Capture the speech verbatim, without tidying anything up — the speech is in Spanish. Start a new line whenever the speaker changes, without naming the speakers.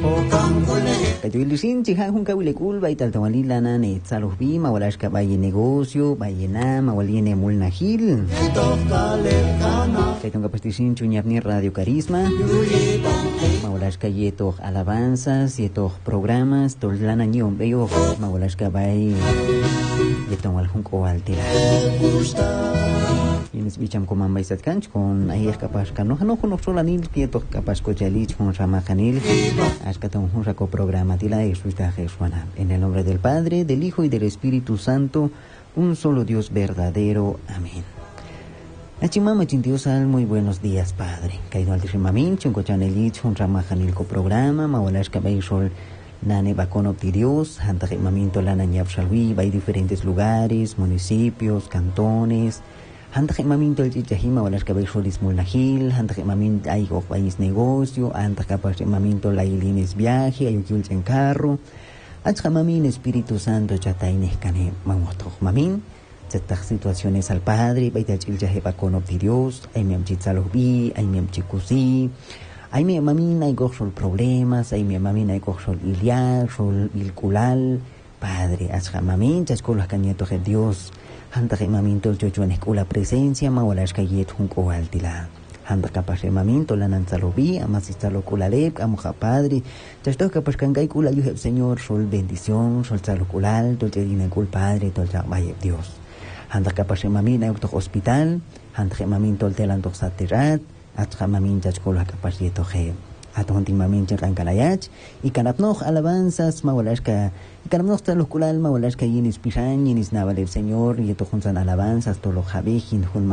Kayulisin chihan hun kawilekul bay taltawalilana ne tsalohbi mawalash ka bay negocio bayena mawaline mulnahil. Kaytong kapastisin chunyarni Radio Carisma. Mawalash ka yeto alabanzas, yeto programas, tolana nyom beyo mawalash ka bay yetong walhun ko altira. Yenis bicham ko mambay satkanch kon ayeh kapas kano hano hunok solanil kieto kapas ko chalich hun ramakanil askatong hun rako programa tila exuita Jesuana. En el nombre del Padre, del Hijo y del Espíritu Santo, un solo Dios verdadero. Amén. Achimama chintiosal, muy buenos días, Padre. Caído al tishrimamin, chuncochanelich hun ramakanil ko programa mawalash kabay sol nane bacono Dios, hantajimaminto lana ñapshalwi, hay diferentes lugares, municipios, cantones. Hantajimaminto el chichajima o las cabezas mulnahil, hantajimaminto hay país negocio, hantajimaminto la ilines viaje, hay ukil en carro. Hantajimamin Espíritu Santo chataines cane mamotojmamin. Estas situaciones al Padre, hay tachiljaje bacono Dios, hay miamchitzalobi, hay miamchikusi. Ay mi mamina hay goxol problemas, ay mi mamina hay goxol iliar, sol ilculal, Padre, asja mamin, chascolas cañetos de Dios, hanta que mamin tol chochuan escola presencia, mawalash cayet junco altila. Hanta capaz de mamin tola nanzalobi, amasistalo culalep, amoja Padre, chastos capaz cangay cula yuheb Señor, sol bendición, sol saloculal, tol chedina cul Padre, tol chakbayeb Dios. Hanta capaz de mamin hay hospital, hanta que mamin tol telantok saterat, atja mamin chachkola kapasieto je atonti mamin chankalayach y kanapnoch alabanzas mawalashka y kanapnoch talokulal mawalashka yinis pishan yinis naval el Señor y etohunsan alabanzas tolo jabejin hun